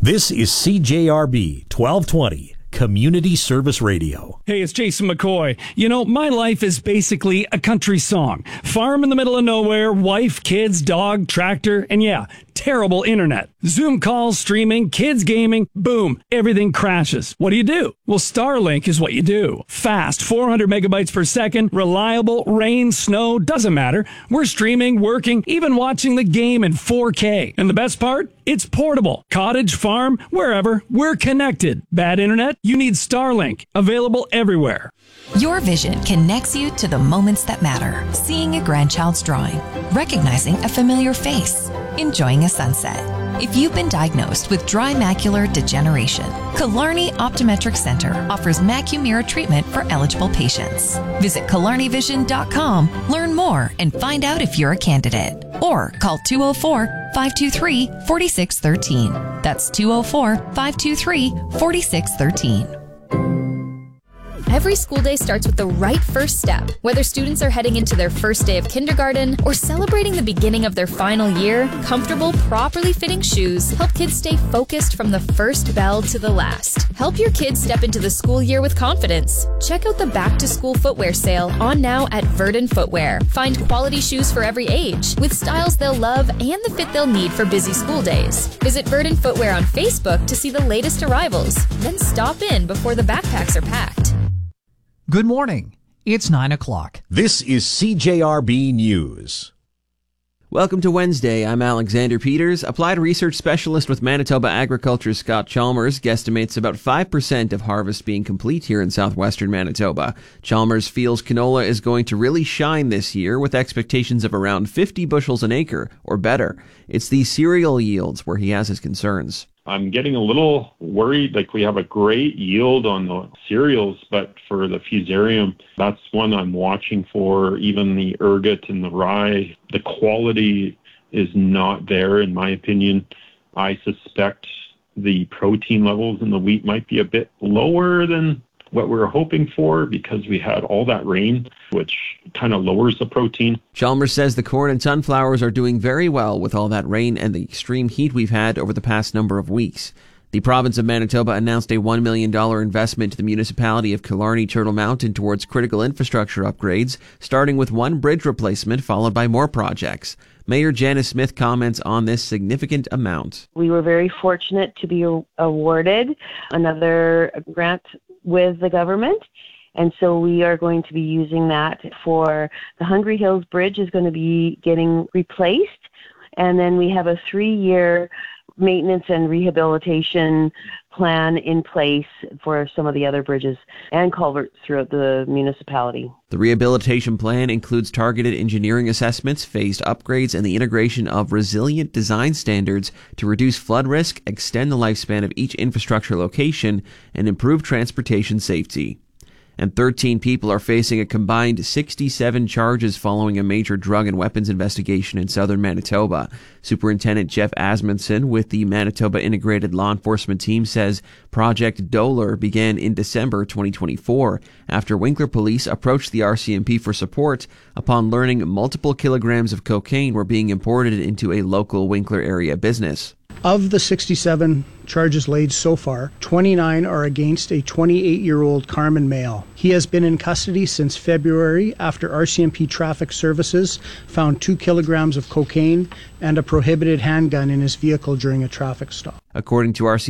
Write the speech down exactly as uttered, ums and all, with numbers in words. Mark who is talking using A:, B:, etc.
A: This is C J R B twelve twenty, Community Service Radio.
B: Hey, it's Jason McCoy. You know, my life is basically a country song. Farm in the middle of nowhere, wife, kids, dog, tractor, and yeah, terrible internet. Zoom calls, streaming, kids gaming, boom, everything crashes. What do you do? Well, Starlink is what you do. Fast, four hundred megabytes per second, reliable, rain, snow, doesn't matter. We're streaming, working, even watching the game in four K. And the best part? It's portable. Cottage, farm, wherever, we're connected. Bad internet? You need Starlink. Available everywhere.
C: Your vision connects you to the moments that matter. Seeing a grandchild's drawing, recognizing a familiar face, enjoying a sunset. If you've been diagnosed with dry macular degeneration, Killarney Optometric Center offers Macumira treatment for eligible patients. Visit killarney vision dot com, learn more, and find out if you're a candidate. Or call two oh four, five two three, four six one three. That's two oh four, five two three, four six one three.
D: Every school day starts with the right first step. Whether students are heading into their first day of kindergarten or celebrating the beginning of their final year, comfortable, properly fitting shoes help kids stay focused from the first bell to the last. Help your kids step into the school year with confidence. Check out the Back to School Footwear sale on now at Verdon Footwear. Find quality shoes for every age, with styles they'll love and the fit they'll need for busy school days. Visit Verdon Footwear on Facebook to see the latest arrivals. Then stop in before the backpacks are packed.
E: Good morning. It's nine o'clock.
A: This is C J R B News.
F: Welcome to Wednesday. I'm Alexander Peters. Applied research specialist with Manitoba Agriculture Scott Chalmers guesstimates about five percent of harvest being complete here in southwestern Manitoba. Chalmers feels canola is going to really shine this year with expectations of around fifty bushels an acre or better. It's the cereal yields where he has his concerns.
G: I'm getting a little worried. Like, we have a great yield on the cereals, but for the fusarium, that's one I'm watching for. Even the ergot and the rye, the quality is not there, in my opinion. I suspect the protein levels in the wheat might be a bit lower than what we were hoping for because we had all that rain, which kind of lowers the protein.
F: Chalmers says the corn and sunflowers are doing very well with all that rain and the extreme heat we've had over the past number of weeks. The province of Manitoba announced a one million dollars investment to the municipality of Killarney Turtle Mountain towards critical infrastructure upgrades, starting with one bridge replacement followed by more projects. Mayor Janice Smith comments on this significant amount.
H: We were very fortunate to be awarded another grant with the government, and so we are going to be using that for the Hungry Hills Bridge is going to be getting replaced, and then we have a three-year maintenance and rehabilitation plan in place for some of the other bridges and culverts throughout the municipality.
F: The rehabilitation plan includes targeted engineering assessments, phased upgrades, and the integration of resilient design standards to reduce flood risk, extend the lifespan of each infrastructure location, and improve transportation safety. And thirteen people are facing a combined sixty-seven charges following a major drug and weapons investigation in southern Manitoba. Superintendent Jeff Asmundson with the Manitoba Integrated Law Enforcement Team says Project Doler began in December twenty twenty-four after Winkler Police approached the R C M P for support upon learning multiple kilograms of cocaine were being imported into a local Winkler area business.
I: Of the sixty-seven charges laid so far, twenty-nine are against a twenty-eight-year-old Carmen male. He has been in custody since February after R C M P Traffic Services found two kilograms of cocaine and a prohibited handgun in his vehicle during a traffic stop.
F: According to R C